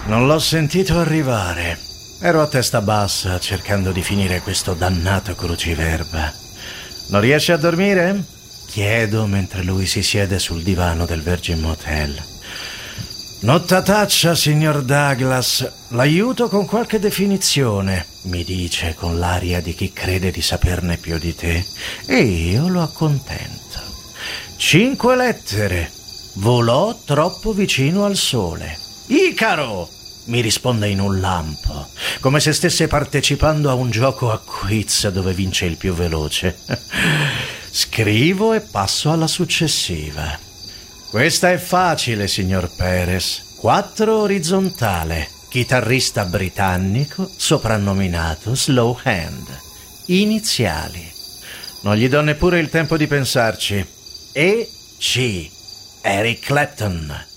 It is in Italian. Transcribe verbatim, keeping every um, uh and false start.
Non l'ho sentito arrivare. Ero a testa bassa cercando di finire questo dannato cruciverba. Non riesce a dormire? Chiedo mentre lui si siede sul divano del Virgin Motel. Nottataccia, signor Douglas. L'aiuto con qualche definizione, mi dice con l'aria di chi crede di saperne più di te. E io lo accontento. Cinque lettere. Volò troppo vicino al sole. Icaro! Mi risponde in un lampo, come se stesse partecipando a un gioco a quiz dove vince il più veloce. Scrivo e passo alla successiva. Questa è facile, signor Perez. Quattro orizzontale. Chitarrista britannico, soprannominato Slow Hand. Iniziali. Non gli do neppure il tempo di pensarci. E C. Eric Clapton.